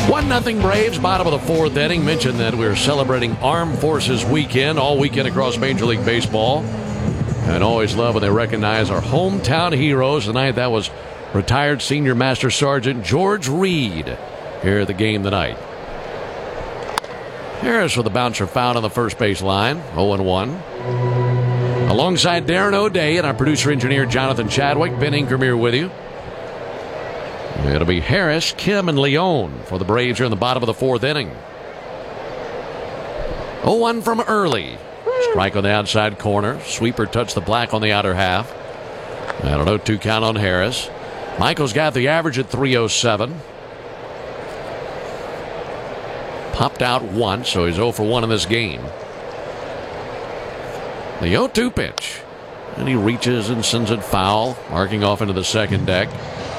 1-0 Braves, bottom of the fourth inning. Mentioned that we're celebrating Armed Forces Weekend all weekend across Major League Baseball. And always love when they recognize our hometown heroes. Tonight that was retired Senior Master Sergeant George Reed here at the game tonight. Harris with a bouncer foul on the first base line, 0-1. Alongside Darren O'Day and our producer-engineer Jonathan Chadwick, Ben Inkermeer with you. It'll be Harris, Kim, and Leone for the Braves here in the bottom of the fourth inning. 0-1 from Early. Strike on the outside corner. Sweeper touched the black on the outer half. And a 0-2 count on Harris. Michael's got the average at 307. Popped out once, so he's 0 for 1 in this game. The 0-2 pitch. And he reaches and sends it foul, marking off into the second deck.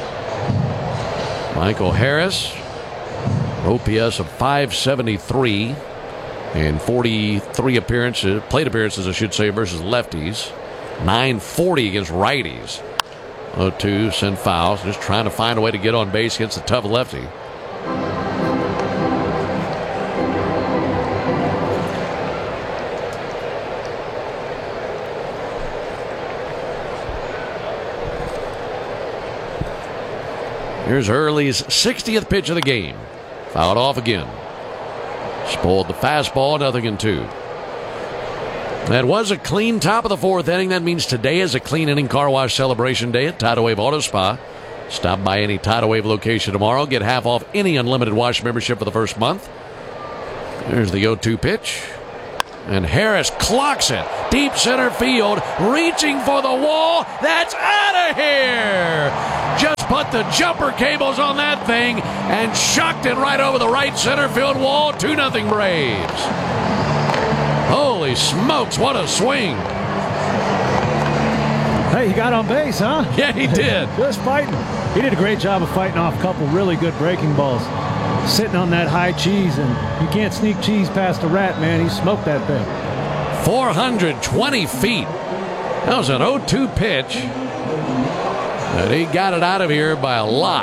Michael Harris, OPS of 573 in 43 appearances, plate appearances, I should say, versus lefties. 940 against righties. 0-2, send fouls. Just trying to find a way to get on base against a tough lefty. Here's Early's 60th pitch of the game. Fouled off again. Spoiled the fastball, 0-2. That was a clean top of the fourth inning. That means today is a clean inning car wash celebration day at Tidal Wave Auto Spa. Stop by any Tidal Wave location tomorrow. Get half off any unlimited wash membership for the first month. There's the 0-2 pitch. And Harris clocks it. Deep center field. Reaching for the wall. That's out of here. Just put the jumper cables on that thing and shucked it right over the right center field wall. 2-0 Braves. Holy smokes, what a swing. Hey, he got on base, huh? Yeah, he did. Just fighting. He did a great job of fighting off a couple really good breaking balls. Sitting on that high cheese, and you can't sneak cheese past a rat, man. He smoked that thing. 420 feet. That was an 0-2 pitch. And he got it out of here by a lot.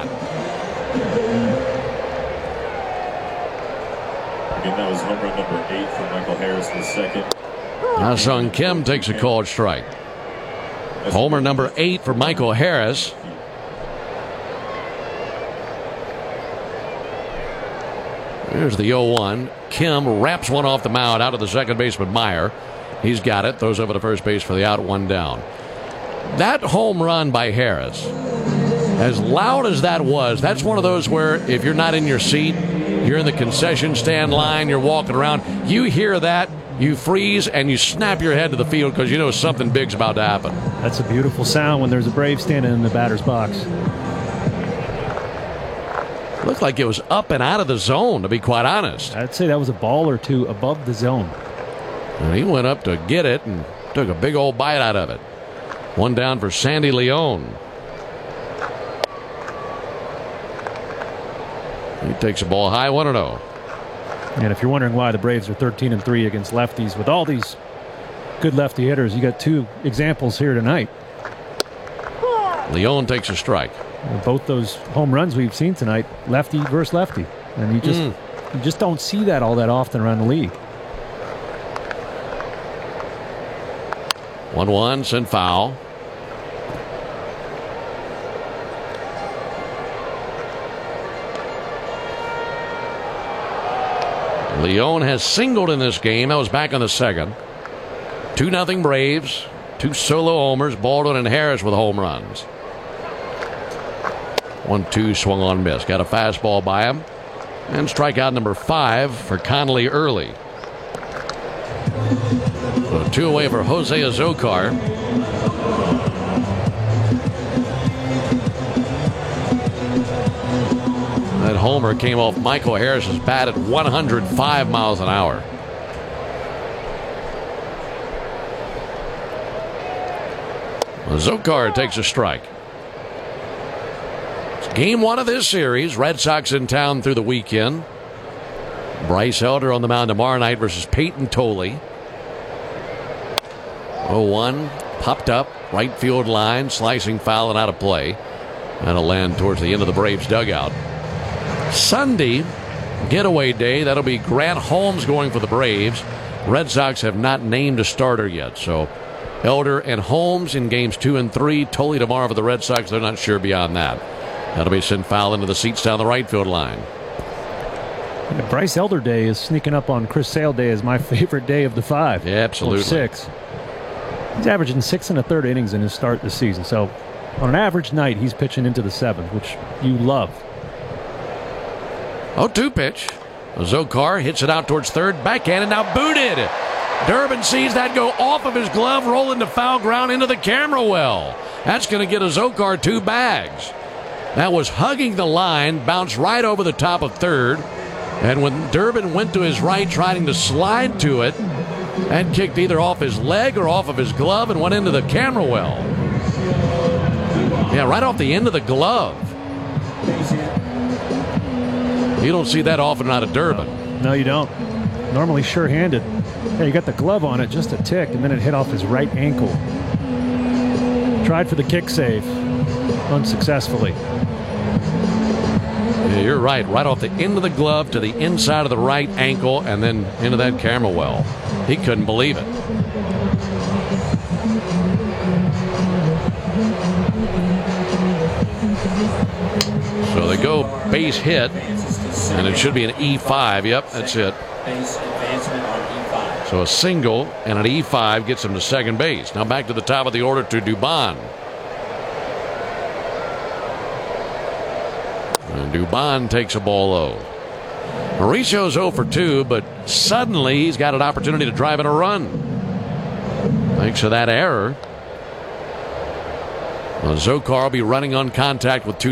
Again, that was home run number 8 for Michael Harris, the second. Na-Sung Kim takes a called strike. Homer number 8 for Michael Harris. Here's the 0-1. Kim wraps one off the mound out of the second baseman Meyer. He's got it. Throws over to first base for the out, 1 down. That home run by Harris, as loud as that was, that's one of those where if you're not in your seat, you're in the concession stand line, you're walking around, you hear that, you freeze, and you snap your head to the field because you know something big's about to happen. That's a beautiful sound when there's a Brave standing in the batter's box. Looked like it was up and out of the zone, to be quite honest. I'd say that was a ball or two above the zone. And he went up to get it and took a big old bite out of it. 1 down for Sandy Leone. He takes a ball high, 1-0. And if you're wondering why the Braves are 13-3 against lefties with all these good lefty hitters, you got 2 examples here tonight. Leone takes a strike. Both those home runs we've seen tonight, lefty versus lefty, and you just don't see that all that often around the league. 1-1, send foul. Leone has singled in this game. That was back in the second. 2-0 Braves. 2 solo homers. Baldwin and Harris with home runs. 1-2 swung on miss. Got a fastball by him. And strikeout number 5 for Conley Early. So 2 away for Jose Azocar. That homer came off Michael Harris's bat at 105 miles an hour. Azocar takes a strike. It's game 1 of this series. Red Sox in town through the weekend. Bryce Elder on the mound tomorrow night versus Peyton Tolley. 0-1, popped up, right field line, slicing foul and out of play. That'll land towards the end of the Braves dugout. Sunday, getaway day. That'll be Grant Holmes going for the Braves. Red Sox have not named a starter yet, so Elder and Holmes in games 2 and 3. Totally tomorrow for the Red Sox. They're not sure beyond that. That'll be sent foul into the seats down the right field line. Yeah, Bryce Elder Day is sneaking up on Chris Sale Day as my favorite day of the 5. Yeah, absolutely. Or 6. He's averaging 6 1/3 innings in his start this season. So on an average night, he's pitching into the 7th, which you love. 0-2 pitch. Zokar hits it out towards third. Backhanded, now booted. Durbin sees that go off of his glove, roll into foul ground into the camera well. That's going to get a Zokar 2 bags. That was hugging the line, bounced right over the top of third. And when Durbin went to his right trying to slide to it, that kicked either off his leg or off of his glove and went into the camera well. Yeah, right off the end of the glove. You don't see that often out of Durbin. No, you don't. Normally sure-handed. Yeah, you got the glove on it just a tick, and then it hit off his right ankle. Tried for the kick save, unsuccessfully. Yeah, you're right. Right off the end of the glove to the inside of the right ankle and then into that camera well. He couldn't believe it. So they go base hit, and it should be an E5. Yep, that's it. So a single and an E5 gets him to second base. Now back to the top of the order to Dubon. And Dubon takes a ball low. Mauricio's 0 for 2, but suddenly he's got an opportunity to drive in a run. Thanks to that error. Zokar will be running on contact with 2